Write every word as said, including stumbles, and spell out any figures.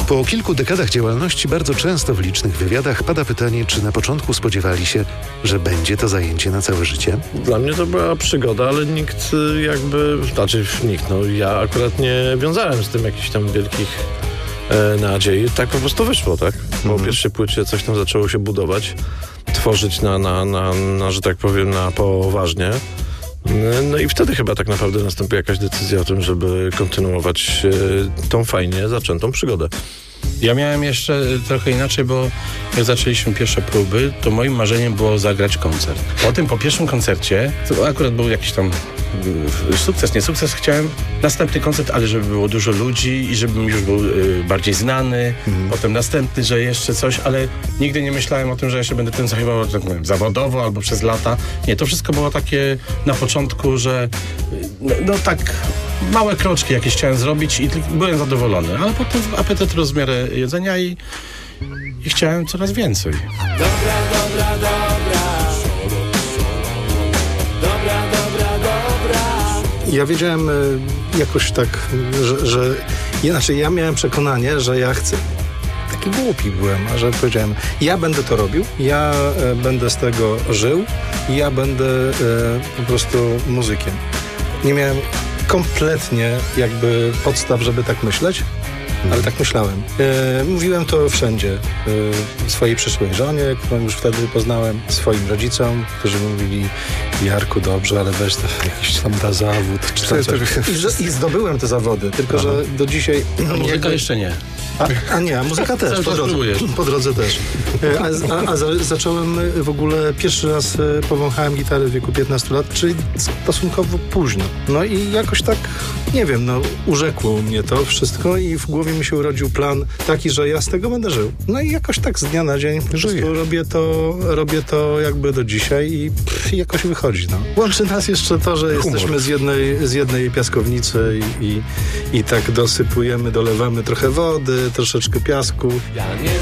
Po kilku dekadach działalności bardzo często w licznych wywiadach pada pytanie, czy na początku spodziewali się, że będzie to zajęcie na całe życie? Dla mnie to była przygoda, ale nikt jakby, znaczy nikt, no ja akurat nie wiązałem z tym jakichś tam wielkich e, nadziei. Tak po prostu wyszło, tak? Po Mhm. pierwszej płycie coś tam zaczęło się budować, tworzyć na, na, na, na, że tak powiem, na poważnie. No i wtedy chyba tak naprawdę nastąpiła jakaś decyzja o tym, żeby kontynuować e, tą fajnie zaczętą przygodę. Ja miałem jeszcze trochę inaczej, bo jak zaczęliśmy pierwsze próby, to moim marzeniem było zagrać koncert. Potem po pierwszym koncercie, to akurat był jakiś tam y, sukces, nie sukces, chciałem następny koncert, ale żeby było dużo ludzi i żebym już był y, bardziej znany. Mhm. Potem następny, że jeszcze coś, ale nigdy nie myślałem o tym, że ja się będę tym zajmował, tak powiem, zawodowo albo przez lata. Nie, to wszystko było takie na początku, że y, no, no tak małe kroczki jakieś chciałem zrobić i byłem zadowolony, ale potem apetyt rósł w miarę jedzenia i, i chciałem coraz więcej. Dobra, dobra, dobra. Dobra, dobra, dobra. Ja wiedziałem y, jakoś tak, że, że ja, znaczy ja miałem przekonanie, że ja chcę. Taki głupi byłem, a że powiedziałem, ja będę to robił, ja y, będę z tego żył, ja będę y, po prostu muzykiem. Nie miałem kompletnie jakby podstaw, żeby tak myśleć, ale tak myślałem. E, mówiłem to wszędzie. E, swojej przyszłej żonie, którą już wtedy poznałem, swoim rodzicom, którzy mówili, Jarku, dobrze, ale weź to jakiś tam da zawód. Czy tam coś. I, że, I zdobyłem te zawody, tylko Aha. że do dzisiaj... A muzyka jakby, jeszcze nie. a, a nie, a muzyka też, Cały po czas drodze, próbujesz. po drodze też. E, A, a, a za, zacząłem w ogóle, pierwszy raz e, powąchałem gitarę w wieku piętnastu lat, czyli stosunkowo późno. No i jakoś tak, nie wiem, no urzekło mnie to wszystko i w głowie mi się urodził plan taki, że ja z tego będę żył. No i jakoś tak z dnia na dzień po prostu robię to, robię to jakby do dzisiaj i pff, jakoś wychodzi. No. Łączy nas jeszcze to, że Humor. jesteśmy z jednej, z jednej piaskownicy i, i, i tak dosypujemy, dolewamy trochę wody, troszeczkę piasku. Ja nie